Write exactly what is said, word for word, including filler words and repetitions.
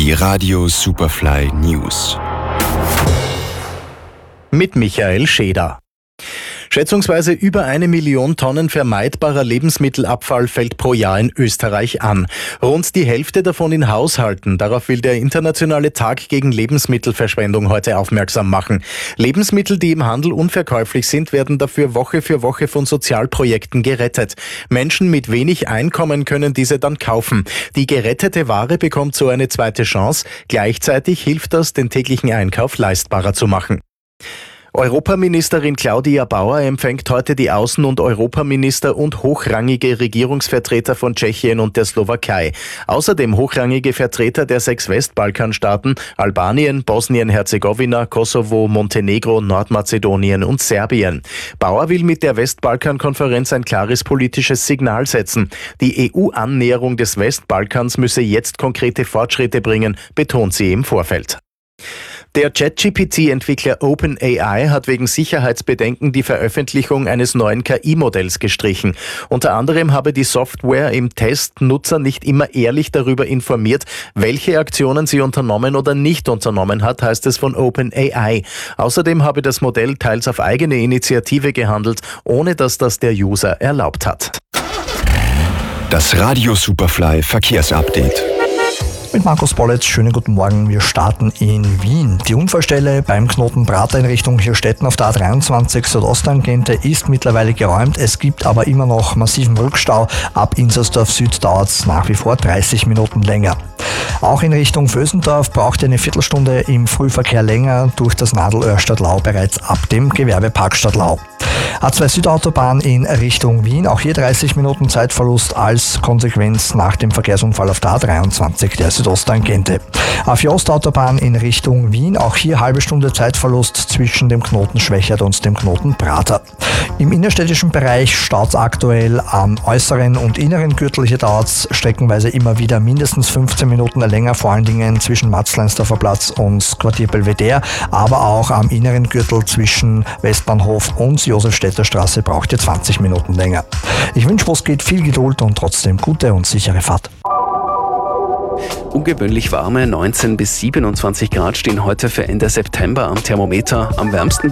Die Radio Superfly News. Mit Michael Scheder. Schätzungsweise über eine Million Tonnen vermeidbarer Lebensmittelabfall fällt pro Jahr in Österreich an. Rund die Hälfte davon in Haushalten. Darauf will der Internationale Tag gegen Lebensmittelverschwendung heute aufmerksam machen. Lebensmittel, die im Handel unverkäuflich sind, werden dafür Woche für Woche von Sozialprojekten gerettet. Menschen mit wenig Einkommen können diese dann kaufen. Die gerettete Ware bekommt so eine zweite Chance. Gleichzeitig hilft das, den täglichen Einkauf leistbarer zu machen. Europaministerin Claudia Bauer empfängt heute die Außen- und Europaminister und hochrangige Regierungsvertreter von Tschechien und der Slowakei. Außerdem hochrangige Vertreter der sechs Westbalkanstaaten Albanien, Bosnien-Herzegowina, Kosovo, Montenegro, Nordmazedonien und Serbien. Bauer will mit der Westbalkan-Konferenz ein klares politisches Signal setzen. Die E U-Annäherung des Westbalkans müsse jetzt konkrete Fortschritte bringen, betont sie im Vorfeld. Der ChatGP T-Entwickler OpenAI hat wegen Sicherheitsbedenken die Veröffentlichung eines neuen K I-Modells gestrichen. Unter anderem habe die Software im Test Nutzer nicht immer ehrlich darüber informiert, welche Aktionen sie unternommen oder nicht unternommen hat, heißt es von OpenAI. Außerdem habe das Modell teils auf eigene Initiative gehandelt, ohne dass das der User erlaubt hat. Das Radio Superfly Verkehrsupdate. Mit Markus Bollitz, schönen guten Morgen. Wir starten in Wien. Die Unfallstelle beim Knoten Prater in Richtung Hirstetten auf der A dreiundzwanzig Südosttangente ist mittlerweile geräumt. Es gibt aber immer noch massiven Rückstau. Ab Insersdorf Süd dauert es nach wie vor dreißig Minuten länger. Auch in Richtung Vösendorf braucht ihr eine Viertelstunde im Frühverkehr länger durch das Nadelöhr Stadtlau bereits ab dem Gewerbepark Stadtlau. A zwei Südautobahn in Richtung Wien, auch hier dreißig Minuten Zeitverlust als Konsequenz nach dem Verkehrsunfall auf der A dreiundzwanzig der Südosttangente. A vier Ostautobahn in Richtung Wien, auch hier halbe Stunde Zeitverlust zwischen dem Knoten Schwächert und dem Knoten Prater. Im innerstädtischen Bereich staut es aktuell am äußeren und inneren Gürtel. Hier dauert es streckenweise immer wieder mindestens fünfzehn Minuten länger, vor allen Dingen zwischen Matzleinsdorfer Platz und Quartier Belvedere, aber auch am inneren Gürtel zwischen Westbahnhof und Josefstädter Straße braucht ihr zwanzig Minuten länger. Ich wünsche, wo es geht, viel Geduld und trotzdem gute und sichere Fahrt. Ungewöhnlich warme neunzehn bis siebenundzwanzig Grad stehen heute für Ende September am Thermometer. Am wärmsten